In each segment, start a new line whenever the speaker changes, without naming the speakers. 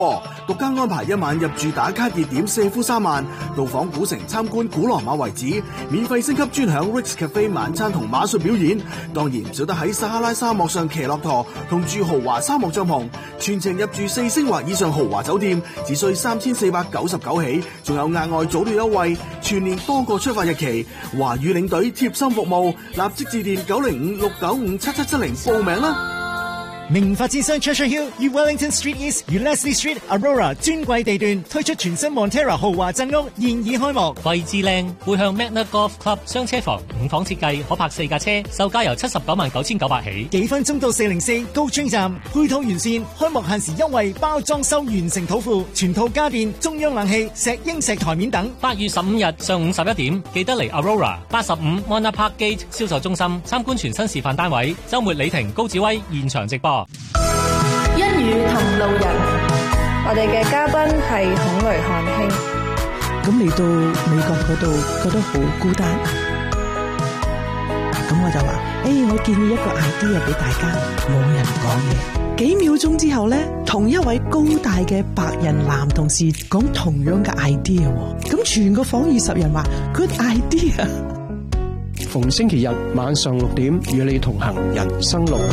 獨家安排一晚入住打卡熱點4夫3晚，到訪古城參觀古羅馬遺址，免費升級專享 Rick's Cafe 晚餐同馬術表演。當然唔少得喺撒哈拉沙漠上騎駱駝同住豪華沙漠帳篷，全程入住4星或以上豪華酒店，只需3499起，仲有額外早鳥優惠，全年多個出發日期。華語領隊貼心服務，立即致電905-695-7770報名啦！
名發展商 Treasure Hill 與 Wellington Street East 與 Leslie Street Aurora 尊貴地段推出全新 Montera 豪華鎮屋，現已開幕，
位置靚，背向 Magna Golf Club 雙車房，5房設計，可泊4架車，售價由799900起，
幾分鐘到404高專站，配套完善，開幕限時優惠，包裝修完成土庫，全套家電，中央冷氣，石英石台面等。
8月15日上午11點，記得嚟 Aurora 85 Mona Park Gate 銷售中心參觀全新示範單位，週末李婷高志威現場直播。
一語同路人，我哋嘅嘉賓係孔雷漢卿。
咁嚟到美國嗰度覺得好孤單，咁我就話：我建議一個 idea 俾大家，冇人講嘢。幾秒鐘之後呢，同一位高大嘅白人男同事講同樣嘅 idea， 咁全個房20人話 good idea。
逢星期日晚上6點，與你同行人生路。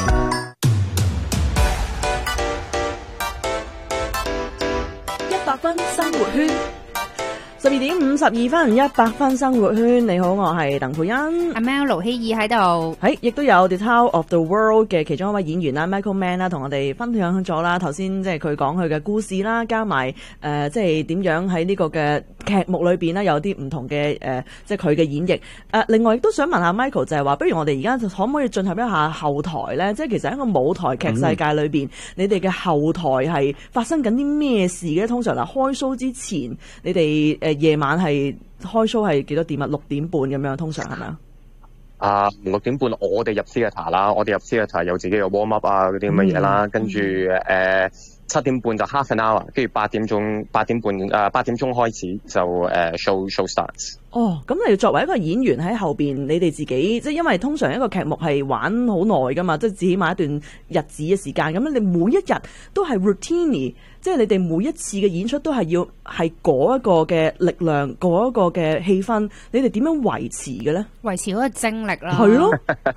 100分生活圈，12點52分，100分生活圈。你好，我係鄧佩欣。
阿 Mel 盧希爾喺度，
亦都有 The Tower of the World 嘅其中一位演員啦 ，Michael Mann 啦，同我哋分享咗啦。頭先即係佢講佢嘅故事啦，加埋即係點樣喺呢個嘅劇目裏邊呢，有啲唔同嘅即係佢嘅演繹。另外亦都想問下 Michael， 就係話，不如我哋而家可唔可以進入一下後台咧？即係其實喺個舞台劇世界裏邊，你哋嘅後台係發生緊啲咩事嘅？通常開 show 之前，你哋夜晚係開 show 係幾多點啊？6點半咁樣，通常係咪啊
？6點半我哋入 theatre 啦，我哋入 theatre 有自己嘅 warm up 啊嗰啲咁嘅嘢啦，跟住7點半就 half an hour， 跟住8點鐘開始就show starts。
咁你作為一個演員喺後邊，你哋自己即係因為通常一個劇目係玩好耐噶嘛，即係至起碼一段日子嘅時間。咁你每一日都係 routine， 即係你哋每一次嘅演出都係要係嗰一個嘅力量，嗰一個嘅氣氛，你哋點樣維持嘅咧？
維持嗰個精力啦。
係咯。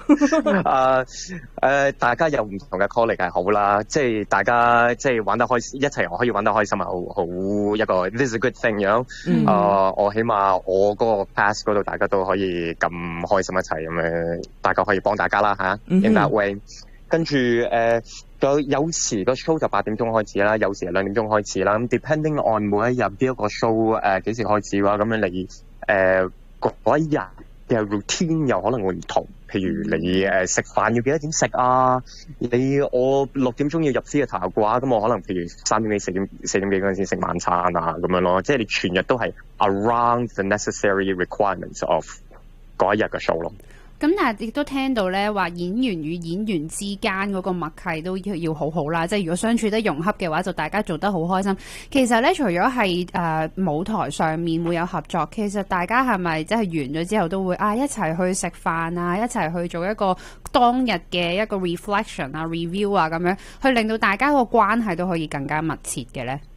大家有唔同嘅 colleague 係好啦，即係大家即係玩得開心，一齊可以玩得開心係好一個 this is a good thing， 我起碼我嗰個 pass 嗰度大家都可以咁開心一齊咁樣，大家可以幫大家啦吓 in that way。跟住有時個 show 就8點鐘開始啦，有時係2點鐘開始啦。咁 depending on 每一日邊一個 show 幾時開始嘅話，咁樣你嗰一日嘅 routine 又可能會唔同。譬如你食飯要幾多點食啊？我6點鐘要入 theatre 嘅話，咁我可能譬如3點幾4點幾嗰陣先食晚餐啊咁樣咯。即係你全日都係 around the necessary requirements of 嗰一日嘅 show 咯。
咁但係亦都聽到咧話演員與演員之間嗰個默契都要好好啦，即係如果相處得融洽嘅話，就大家做得好開心。其實咧，除咗係舞台上面會有合作，其實大家係咪即係完咗之後都會一齊去食飯啊，一齊去做一個當日嘅一個 reflection 啊、review 啊咁樣，去令到大家個關係都可以更加密切嘅咧？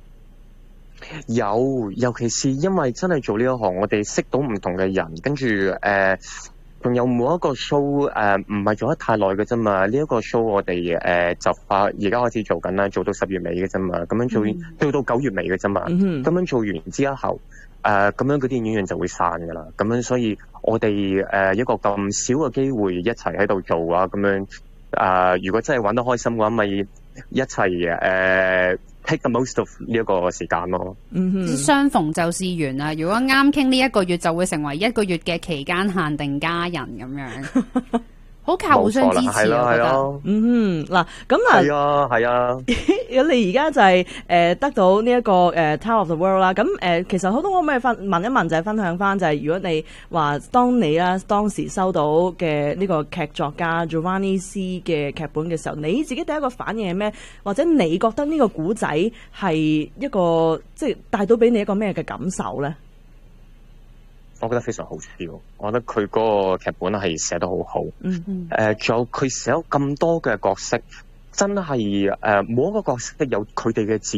尤其是因為真係做呢一行，我哋識到唔同嘅人，跟住仲有每一個 show 唔係做得太耐嘅啫嘛。呢一個 show 我哋就而家開始做緊啦，做到10月尾嘅啫嘛。咁樣做到9月尾嘅啫嘛。咁樣做完之後，咁樣嗰啲演員就會散噶啦。咁樣所以我哋一個咁少嘅機會一齊喺度做啊。咁樣如果真係玩得開心嘅話，咪一齊take the most of 呢一個時間咯。
相逢就是緣啊！如果啱傾呢一個月，就會成為1個月嘅期間限定家人咁樣。好靠互相支持啊！我覺得。
嗱，咁
係啊。
咁你而家就係得到呢一個Tower of the World 啦。咁其實好多可唔可以問一問，就係分享翻，就係如果你話當時收到嘅呢個劇作家 Giovanni C 嘅劇本嘅時候，你自己第一個反應係咩？或者你覺得呢個古仔係一個即係帶到俾你一個咩嘅感受咧？
我覺得非常好笑，我覺得佢嗰個劇本係寫得好好。仲有佢寫咗咁多嘅角色，真係每一個角色都有佢哋嘅自